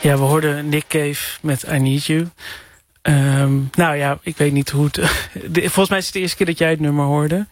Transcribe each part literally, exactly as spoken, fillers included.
Ja, we hoorden Nick Cave met I Need You. Um, nou ja, ik weet niet hoe het... De, volgens mij is het de eerste keer dat jij het nummer hoorde.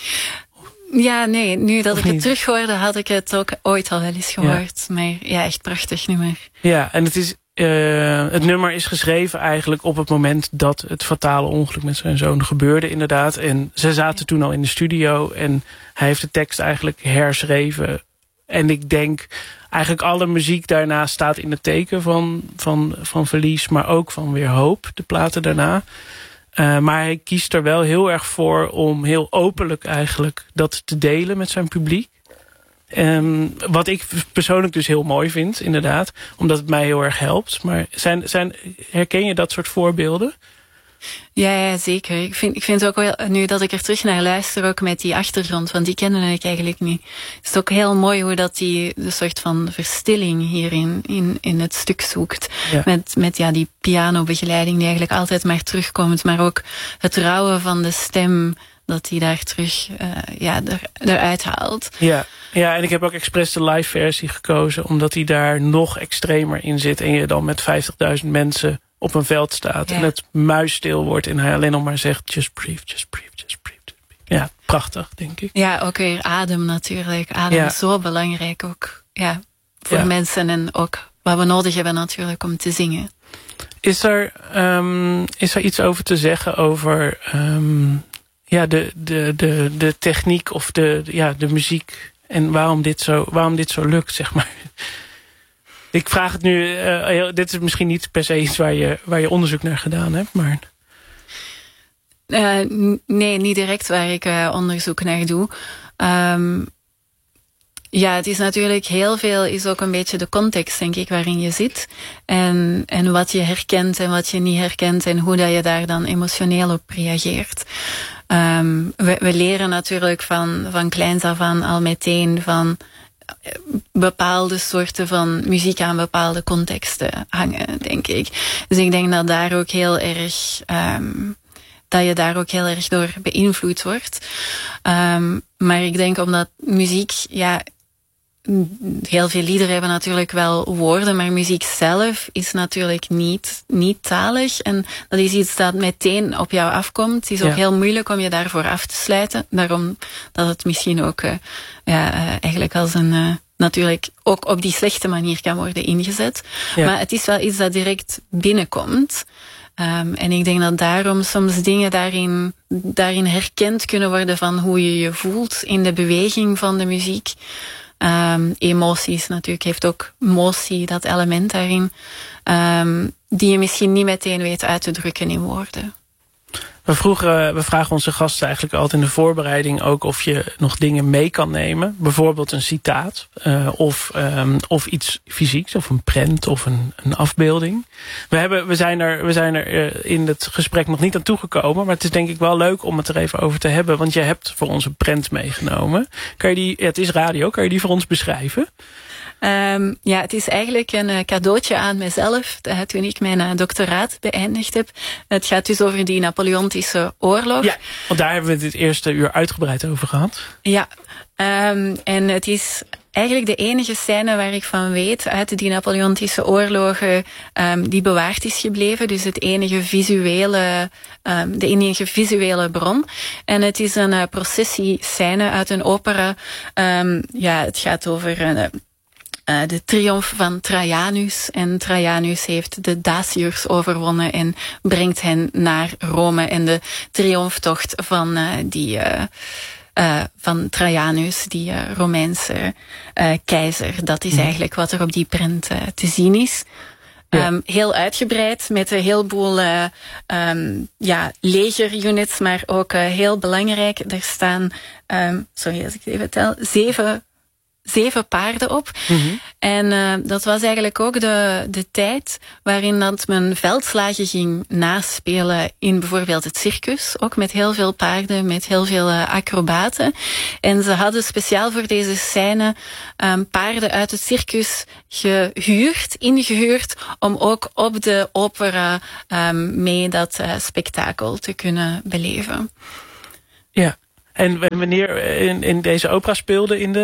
Ja, nee, nu dat of ik niet? het terug hoorde, had ik het ook ooit al wel eens gehoord. Ja. Maar ja, echt prachtig nummer. Ja, en het is... Uh, het nummer is geschreven eigenlijk op het moment dat het fatale ongeluk met zijn zoon gebeurde inderdaad. En ze zaten toen al in de studio en hij heeft de tekst eigenlijk herschreven. En ik denk, eigenlijk alle muziek daarna staat in het teken van, van, van verlies, maar ook van weer hoop, de platen daarna. Uh, maar hij kiest er wel heel erg voor om heel openlijk eigenlijk dat te delen met zijn publiek. Um, wat ik persoonlijk dus heel mooi vind, inderdaad. Omdat het mij heel erg helpt. Maar zijn, zijn, herken je dat soort voorbeelden? Ja, ja, zeker. Ik vind, ik vind ook wel, nu dat ik er terug naar luister, ook met die achtergrond, want die kende ik eigenlijk niet. Het is ook heel mooi hoe dat die de soort van verstilling hierin in, in het stuk zoekt. Ja. Met, met ja, die pianobegeleiding die eigenlijk altijd maar terugkomt, maar ook het rauwe van de stem, dat hij daar terug uh, ja, er, eruit haalt. Ja. ja, en ik heb ook expres de live versie gekozen, omdat hij daar nog extremer in zit en je dan met vijftigduizend mensen op een veld staat ja. en het muisstil wordt en hij alleen nog maar zegt just breathe, just breathe, just breathe. Ja, prachtig, denk ik. Ja, ook weer adem natuurlijk. Adem ja. is zo belangrijk ook ja, voor ja. mensen en ook wat we nodig hebben natuurlijk om te zingen. Is er, um, is er iets over te zeggen over um, ja, de, de, de, de techniek of de, ja, de muziek en waarom dit zo, waarom dit zo lukt, zeg maar? Ik vraag het nu, uh, heel, dit is misschien niet per se iets waar je, waar je onderzoek naar gedaan hebt, maar... Uh, nee, niet direct waar ik uh, onderzoek naar doe. Um, ja, het is natuurlijk heel veel, is ook een beetje de context, denk ik, waarin je zit. En, en wat je herkent en wat je niet herkent en hoe dat je daar dan emotioneel op reageert. Um, we, we leren natuurlijk van, van kleins af aan al meteen van bepaalde soorten van muziek aan bepaalde contexten hangen, denk ik. Dus ik denk dat daar ook heel erg... Um, dat je daar ook heel erg door beïnvloed wordt. Um, maar ik denk omdat muziek, ja, heel veel liederen hebben natuurlijk wel woorden, maar muziek zelf is natuurlijk niet, niet talig. En dat is iets dat meteen op jou afkomt. Het is ook ja. heel moeilijk om je daarvoor af te sluiten. Daarom dat het misschien ook uh, ja, uh, eigenlijk als een... Uh, natuurlijk ook op die slechte manier kan worden ingezet. Ja. Maar het is wel iets dat direct binnenkomt. Um, en ik denk dat daarom soms dingen daarin, daarin herkend kunnen worden van hoe je je voelt in de beweging van de muziek. Um, emoties natuurlijk, heeft ook motie, dat element daarin, um, die je misschien niet meteen weet uit te drukken in woorden. We, vroegen, we vragen onze gasten eigenlijk altijd in de voorbereiding ook of je nog dingen mee kan nemen. Bijvoorbeeld een citaat uh, of, um, of iets fysieks of een prent of een, een afbeelding. We, hebben, we zijn er, we zijn er uh, in het gesprek nog niet aan toegekomen, maar het is denk ik wel leuk om het er even over te hebben. Want jij hebt voor ons een prent meegenomen. Kan je die, ja, het is radio, kan je die voor ons beschrijven? Um, ja, het is eigenlijk een uh, cadeautje aan mezelf uh, toen ik mijn uh, doctoraat beëindigd heb. Het gaat dus over die Napoleontische oorlog. Ja, want daar hebben we het eerste uur uitgebreid over gehad. Ja, um, en het is eigenlijk de enige scène waar ik van weet uit die Napoleontische oorlogen um, die bewaard is gebleven. Dus het enige visuele, um, de enige visuele bron. En het is een uh, processiescène uit een opera. Um, ja, het gaat over een... Uh, Uh, de triomf van Trajanus. En Trajanus heeft de Daciërs overwonnen en brengt hen naar Rome. En de triomftocht van uh, die uh, uh, van Trajanus, die uh, Romeinse uh, keizer, dat is mm. eigenlijk wat er op die prent uh, te zien is. Ja. Um, heel uitgebreid met een heleboel uh, um, ja, legerunits, maar ook uh, heel belangrijk. Er staan, um, sorry als ik het even tel, zeven zeven paarden op. Mm-hmm. En uh, dat was eigenlijk ook de, de tijd waarin dat men veldslagen ging naspelen in bijvoorbeeld het circus. Ook met heel veel paarden, met heel veel uh, acrobaten. En ze hadden speciaal voor deze scène um, paarden uit het circus gehuurd, ingehuurd, om ook op de opera um, mee dat uh, spektakel te kunnen beleven. Ja, en wanneer in, in deze opera speelde in de...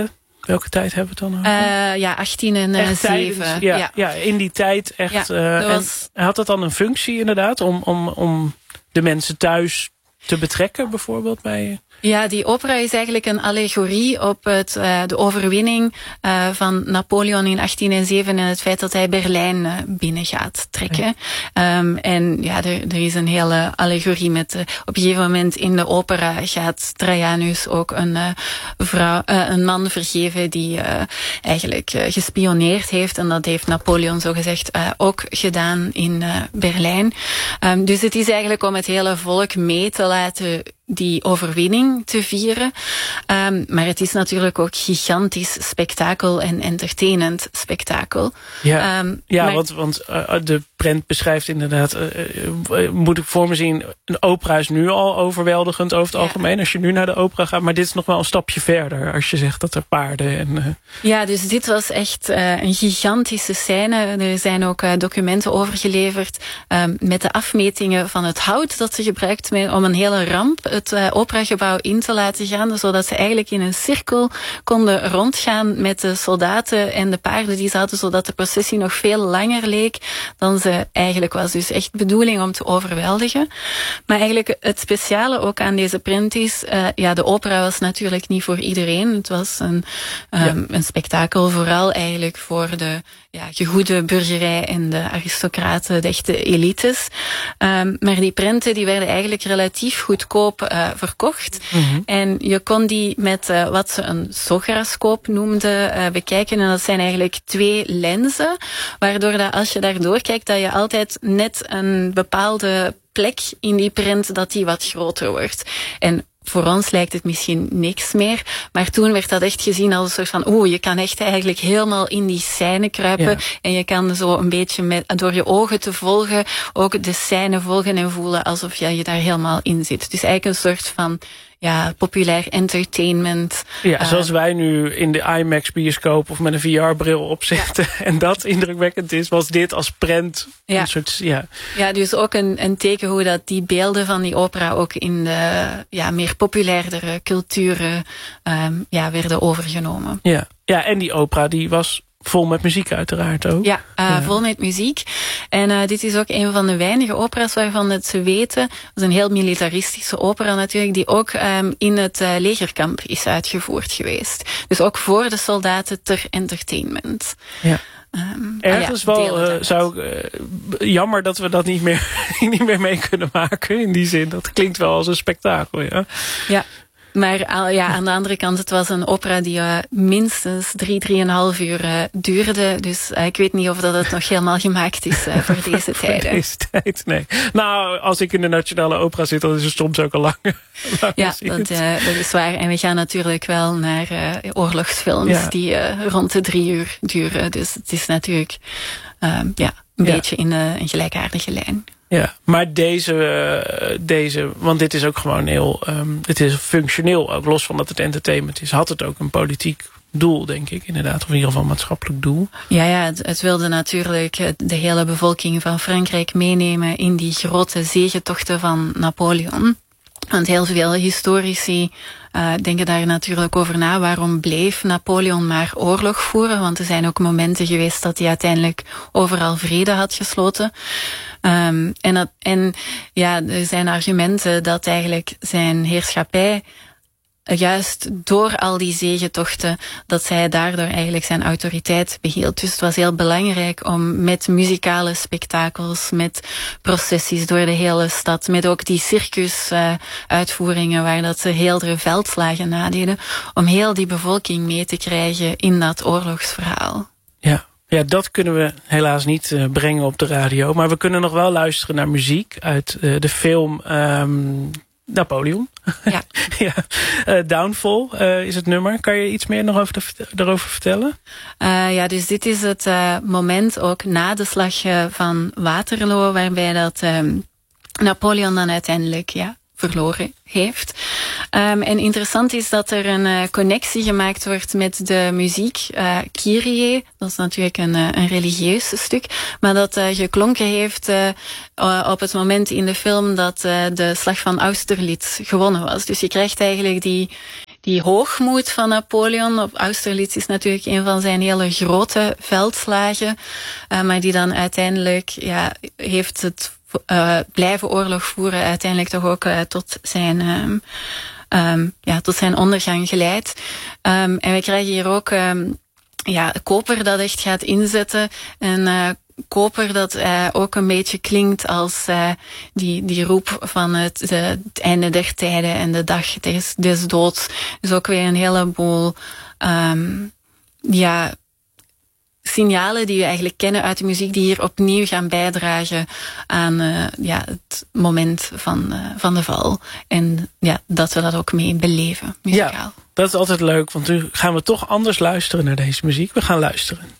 Welke tijd hebben we het dan over? Uh, ja, achttien en uh, zeven. Ja, ja. ja, in die tijd echt. Ja, uh, was... en had dat dan een functie inderdaad om, om, om de mensen thuis te betrekken bijvoorbeeld bij... Ja, die opera is eigenlijk een allegorie op het, uh, de overwinning uh, van Napoleon in achttien en zeven en het feit dat hij Berlijn uh, binnen gaat trekken. Ja. Um, en ja, er, er is een hele allegorie met... Uh, op een gegeven moment in de opera gaat Trajanus ook een, uh, vrouw, uh, een man vergeven die uh, eigenlijk uh, gespioneerd heeft. En dat heeft Napoleon zogezegd uh, ook gedaan in uh, Berlijn. Um, dus het is eigenlijk om het hele volk mee te laten... die overwinning te vieren. Um, maar het is natuurlijk ook gigantisch spektakel en entertainend spektakel. Ja, um, ja maar... want, want uh, de prent beschrijft inderdaad... Uh, uh, moet ik voor me zien... een opera is nu al overweldigend over het ja. algemeen... als je nu naar de opera gaat. Maar dit is nog wel een stapje verder... als je zegt dat er paarden en... Uh... Ja, dus dit was echt uh, een gigantische scène. Er zijn ook uh, documenten overgeleverd... Um, met de afmetingen van het hout dat ze gebruikt... Met, om een hele ramp... het uh, operagebouw in te laten gaan, zodat ze eigenlijk in een cirkel konden rondgaan met de soldaten en de paarden die zaten, zodat de processie nog veel langer leek dan ze eigenlijk was. Dus echt bedoeling om te overweldigen. Maar eigenlijk het speciale ook aan deze prent is, uh, ja, de opera was natuurlijk niet voor iedereen. Het was een, um, ja. een spektakel vooral eigenlijk voor de ja, gegoede burgerij en de aristocraten, de echte elites. Um, maar die prenten die werden eigenlijk relatief goedkoop uh, verkocht. Mm-hmm. En je kon die met uh, wat ze een sograscoop noemden uh, bekijken. En dat zijn eigenlijk twee lenzen, waardoor dat als je daardoor kijkt, dat je altijd net een bepaalde plek in die prent, dat die wat groter wordt. En voor ons lijkt het misschien niks meer, maar toen werd dat echt gezien als een soort van, oeh, je kan echt eigenlijk helemaal in die scène kruipen. Ja. En je kan zo een beetje met, door je ogen te volgen, ook de scène volgen en voelen alsof je, je daar helemaal in zit. Dus eigenlijk een soort van, ja, populair entertainment. Ja, uh, zoals wij nu in de IMAX bioscoop of met een V R-bril opzitten. Ja. En dat indrukwekkend is, was dit als prent. Ja, een soort, ja. ja dus ook een, een teken hoe dat die beelden van die opera ook in de ja, meer populairdere culturen um, ja, werden overgenomen. Ja. Ja, en die opera die was vol met muziek uiteraard ook. Ja, uh, ja. vol met muziek. En uh, dit is ook een van de weinige opera's waarvan het ze weten. Dat is een heel militaristische opera natuurlijk, die ook um, in het uh, legerkamp is uitgevoerd geweest. Dus ook voor de soldaten ter entertainment. Ja. Um, Ergens ah ja, wel uh, zou ik, uh, jammer dat we dat niet meer, niet meer mee kunnen maken in die zin. Dat klinkt wel als een spektakel, ja. Ja. Maar ja, aan de andere kant, het was een opera die uh, minstens drie, drieënhalf uur uh, duurde. Dus uh, ik weet niet of dat het nog helemaal gemaakt is uh, voor deze tijden. Voor deze tijd, nee. Nou, als ik in de Nationale Opera zit, dan is het soms ook al lang. lang ja, dat, uh, dat is waar. En we gaan natuurlijk wel naar uh, oorlogsfilms ja. die uh, rond de drie uur duren. Dus het is natuurlijk uh, ja, een ja. beetje in uh, een gelijkaardige lijn. Ja, maar deze, deze, want dit is ook gewoon heel, um, het is functioneel, ook los van dat het entertainment is, had het ook een politiek doel, denk ik, inderdaad, of in ieder geval een maatschappelijk doel. Ja, ja, het, het wilde natuurlijk de hele bevolking van Frankrijk meenemen in die grote zegetochten van Napoleon. Want heel veel historici uh, denken daar natuurlijk over na. Waarom bleef Napoleon maar oorlog voeren? Want er zijn ook momenten geweest dat hij uiteindelijk overal vrede had gesloten. Um, en, dat, en ja, er zijn argumenten dat eigenlijk zijn heerschappij, juist door al die zegetochten, dat zij daardoor eigenlijk zijn autoriteit behield. Dus het was heel belangrijk om met muzikale spektakels, met processies door de hele stad, met ook die circusuitvoeringen uh, waar dat ze heeldere veldslagen nadeden, om heel die bevolking mee te krijgen in dat oorlogsverhaal. Ja. Ja, dat kunnen we helaas niet uh, brengen op de radio. Maar we kunnen nog wel luisteren naar muziek uit uh, de film um, Napoleon. Ja. ja. Uh, Downfall uh, is het nummer. Kan je iets meer nog over de, daarover vertellen? Uh, ja, dus dit is het uh, moment ook na de slag uh, van Waterloo, waarbij dat um, Napoleon dan uiteindelijk ja, verloren heeft. Um, en interessant is dat er een uh, connectie gemaakt wordt met de muziek uh, Kyrie. Dat is natuurlijk een, uh, een religieus stuk. Maar dat uh, geklonken heeft uh, uh, op het moment in de film dat uh, de slag van Austerlitz gewonnen was. Dus je krijgt eigenlijk die, die hoogmoed van Napoleon op Austerlitz is natuurlijk een van zijn hele grote veldslagen, uh, maar die dan uiteindelijk ja, heeft het uh, blijven oorlog voeren uiteindelijk toch ook uh, tot zijn um, um, ja, tot zijn ondergang geleid. Um, en we krijgen hier ook um, ja, koper dat echt gaat inzetten en uh, koper dat uh, ook een beetje klinkt als uh, die, die roep van het, de, het einde der tijden en de dag des, des doods. Dus ook weer een heleboel um, ja, signalen die we eigenlijk kennen uit de muziek die hier opnieuw gaan bijdragen aan uh, ja, het moment van, uh, van de val. En ja, dat we dat ook mee beleven, muzikaal. Ja, dat is altijd leuk, want nu gaan we toch anders luisteren naar deze muziek. We gaan luisteren.